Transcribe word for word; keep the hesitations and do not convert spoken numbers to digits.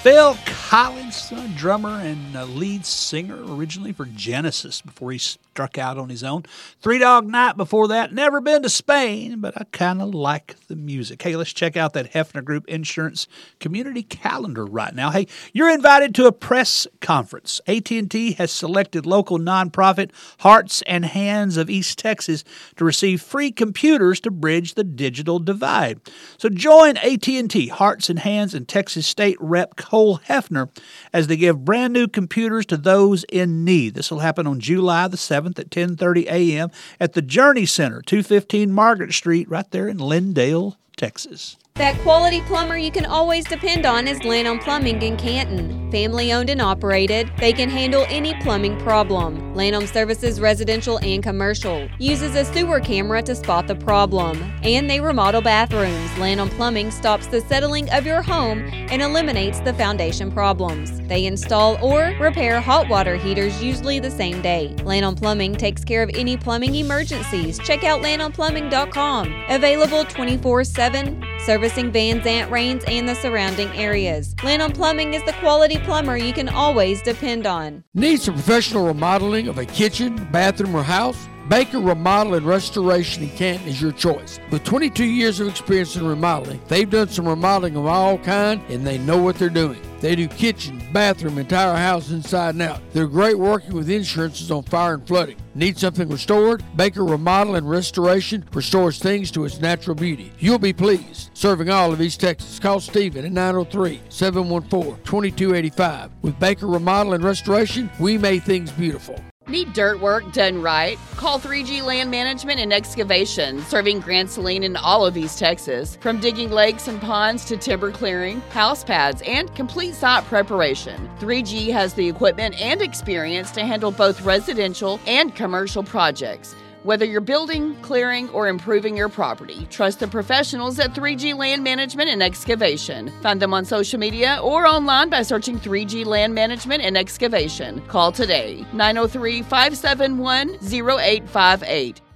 Phil Collins, uh, drummer and uh, lead singer originally for Genesis before he struck out on his own. Three Dog Night before that. Never been to Spain, but I kind of like the music. Hey, let's check out that Hefner Group Insurance community calendar right now. Hey, you're invited to a press conference. A T and T has selected local nonprofit Hearts and Hands of East Texas to receive free computers to bridge the digital divide. So join A T and T, Hearts and Hands, and Texas State Rep Cole Hefner as they give brand new computers to those in need. This will happen on July the seventh at ten thirty a.m. at the Journey Center, two fifteen Margaret Street, right there in Lindale, Texas. That quality plumber you can always depend on is Lanham Plumbing in Canton. Family owned and operated, they can handle any plumbing problem. Lanham services residential and commercial. Uses a sewer camera to spot the problem. And they remodel bathrooms. Lanham Plumbing stops the settling of your home and eliminates the foundation problems. They install or repair hot water heaters usually the same day. Lanham Plumbing takes care of any plumbing emergencies. Check out lanham plumbing dot com. Available twenty-four seven. Servicing Van Zant Rains and the surrounding areas. Lanham Plumbing is the quality plumber you can always depend on. Need some professional remodeling of a kitchen, bathroom, or house? Baker Remodel and Restoration in Canton is your choice. With twenty-two years of experience in remodeling, they've done some remodeling of all kind, and they know what they're doing. They do kitchen, bathroom, entire house inside and out. They're great working with insurances on fire and flooding. Need something restored? Baker Remodel and Restoration restores things to its natural beauty. You'll be pleased. Serving all of East Texas. Call Stephen at nine oh three, seven one four, two two eight five. With Baker Remodel and Restoration, we make things beautiful. Need dirt work done right? Call three G Land Management and Excavation, serving Grand Saline and all of East Texas. From digging lakes and ponds to timber clearing, house pads, and complete site preparation. three G has the equipment and experience to handle both residential and commercial projects. Whether you're building, clearing, or improving your property, trust the professionals at three G Land Management and Excavation. Find them on social media or online by searching three G Land Management and Excavation. Call today, nine oh three, five seven one, oh eight five eight.